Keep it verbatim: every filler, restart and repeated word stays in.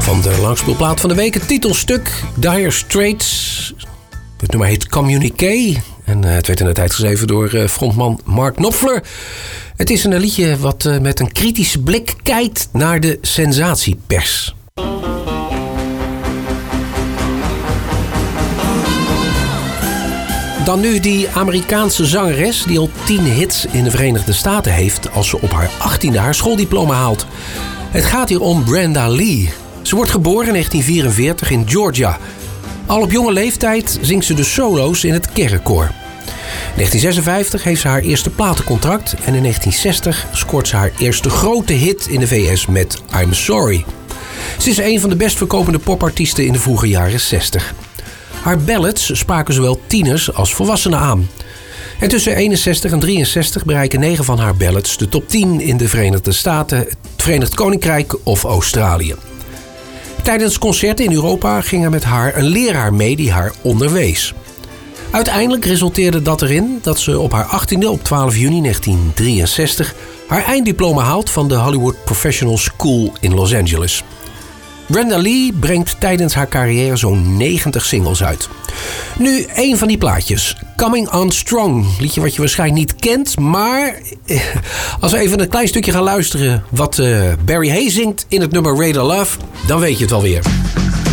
van de langspeelplaat van de week. Het titelstuk Dire Straits. Het nummer heet Communiqué. En het werd in de tijd geschreven door frontman Mark Knopfler. Het is een liedje wat met een kritische blik kijkt naar de sensatiepers. Dan nu die Amerikaanse zangeres die al tien hits in de Verenigde Staten heeft als ze op haar achttiende haar schooldiploma haalt. Het gaat hier om Brenda Lee. Ze wordt geboren in negentien vierenveertig in Georgia. Al op jonge leeftijd zingt ze de solo's in het kerkkoor. In negentien zesenvijftig heeft ze haar eerste platencontract en in negentien zestig scoort ze haar eerste grote hit in de V S met I'm Sorry. Ze is een van de best verkopende popartiesten in de vroege jaren zestig. Haar ballads spraken zowel tieners als volwassenen aan. En tussen eenenzestig en drieënzestig bereiken negen van haar ballads de top tien in de Verenigde Staten, het Verenigd Koninkrijk of Australië. Tijdens concerten in Europa ging er met haar een leraar mee die haar onderwees. Uiteindelijk resulteerde dat erin dat ze op haar achttiende op twaalf juni negentien drieënzestig haar einddiploma haalt van de Hollywood Professional School in Los Angeles. Brenda Lee brengt tijdens haar carrière zo'n negentig singles uit. Nu één van die plaatjes. Coming On Strong. Liedje wat je waarschijnlijk niet kent. Maar als we even een klein stukje gaan luisteren wat uh, Barry Hay zingt in het nummer Radar Love, dan weet je het wel weer.